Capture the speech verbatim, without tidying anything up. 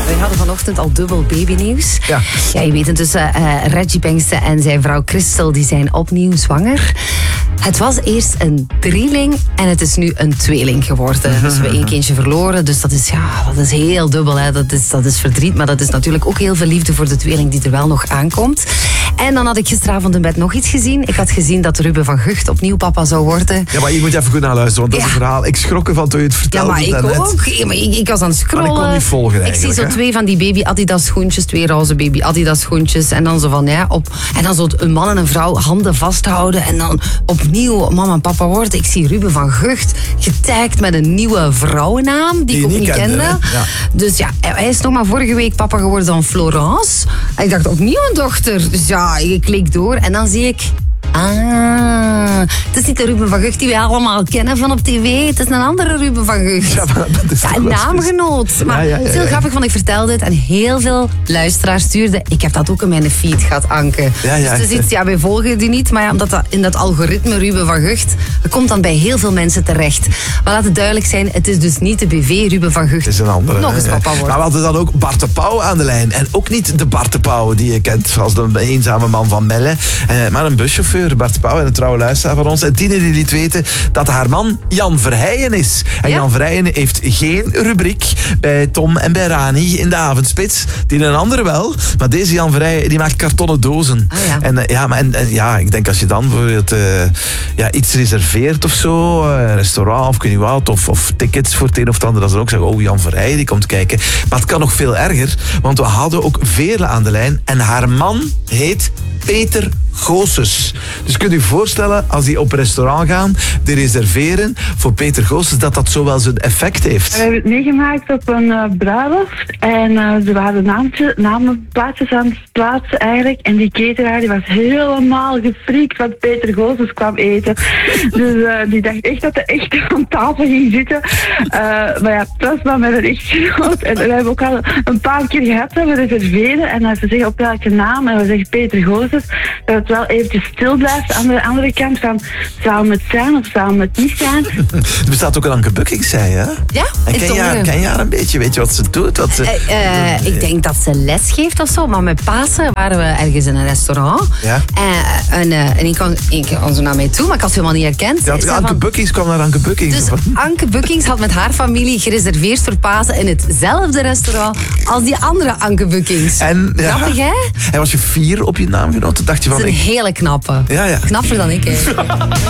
We hadden vanochtend al dubbel babynieuws. Ja. Ja, je weet intussen, uh, Reggie Bengtsen en zijn vrouw Christel die zijn opnieuw zwanger. Het was eerst een drieling en het is nu een tweeling geworden. Dus we hebben één kindje verloren, dus dat is, ja, dat is heel dubbel. Hè. Dat, is, dat is verdriet, maar dat is natuurlijk ook heel veel liefde voor de tweeling die er wel nog aankomt. En dan had ik gisteravond in bed nog iets gezien. Ik had gezien dat Ruben van Gucht opnieuw papa zou worden. Ja, maar je moet even goed naar luisteren, want dat is Ja. een verhaal. Ik schrok ervan toen je het Ja, vertelde. maar ik daarnet. ook. Ja, maar ik, ik was aan het scrollen. Maar ik kon niet volgen Ik zie eigenlijk, zo hè. twee van die baby Adidas schoentjes, twee roze baby Adidas schoentjes. En dan zo van, ja, op, en dan zo een man en een vrouw handen vasthouden. En dan opnieuw mama en papa worden. Ik zie Ruben van Gucht getagd met een nieuwe vrouwennaam, die, Die ik ook je niet niet kende, kende. hè? Ja. Dus ja, hij is nog maar vorige week papa geworden van Florence. En ik dacht, opnieuw een dochter. Dus ja, ik klik door en dan zie ik... Ah, het is niet de Ruben van Gucht die wij allemaal kennen van op tv. Het is een andere Ruben van Gucht. Ja, maar dat is Ja, toch een wel naamgenoot. Maar Ja, ja, ja, het is heel ja. grappig, want ik vertelde het en heel veel luisteraars stuurden. Ik heb dat ook in mijn feed gehad, Anke. Ja, ja. Dus het is iets, ja, wij volgen die niet, maar ja, omdat dat in dat algoritme Ruben van Gucht, dat komt dan bij heel veel mensen terecht. Maar laat het duidelijk zijn, het is dus niet de B V Ruben van Gucht. Het is een andere. Nog eens hè. papa worden. Maar we hadden dan ook Bart de Pauw aan de lijn. En ook niet de Bart de Pauw die je kent als de eenzame man van Melle. Eh, maar een buschauffeur, Bart de Pauw, en een trouwe luisteraar van ons. En Tine die liet weten dat haar man Jan Verheijen is. En Ja? Jan Verheijen heeft geen rubriek bij Tom en bij Rani in de avondspits. Die een andere wel. Maar deze Jan Verheijen die maakt kartonnen dozen. Ah, ja. En, eh, ja, maar, en, en ja, ik denk als je dan bijvoorbeeld eh, ja, iets reserveert of zo, eh, een restaurant of ik weet niet wat, of, of tickets voor het een of het ander, dat ze ook zeggen, oh, Jan Verheijen die komt kijken. Maar het kan nog veel erger, want we hadden ook Veerle aan de lijn en haar man heet Peter Goossens. Dus kunt u voorstellen, als die op restaurant gaan, die reserveren voor Peter Goossens, dat dat zo wel zijn effect heeft. We hebben het meegemaakt op een uh, bruiloft en uh, ze waren naamtje, namenplaatjes aan het plaatsen eigenlijk. En die cateraar die was helemaal gefreakt wat Peter Goossens kwam eten. Dus uh, die dacht echt dat hij echt aan tafel ging zitten. Uh, maar ja, het was maar met een echtgenoot. En we hebben ook al een paar keer gehad dat we reserveren en dat ze zeggen op welke naam. En we zeggen Peter Goossens. Dat het wel eventjes stil blijft aan de andere kant van zou het zijn of zou het niet zijn. Er bestaat ook een Anke Buckings, zei je, hè? Ja, En in ken je, haar, Tongeren. ken je haar een beetje? Weet je wat ze doet? Wat ze... Eh, eh, ik denk dat ze les geeft of zo, maar met Pasen waren we ergens in een restaurant. Ja. Eh, en, eh, en ik kwam, ik kwam zo naar mij toe, maar ik had ze helemaal niet herkend. Ja, Ze zei Anke van- Buckings kwam naar Anke Buckings. Dus Anke Buckings had met haar familie gereserveerd voor Pasen in hetzelfde restaurant als die andere Anke Buckings. En, ja. Grappig, hè? En was je fier op je naamgenoten? Dacht je Dat van... is een ik- hele knappe. Ja, ja. Knapper dan ik, eigenlijk.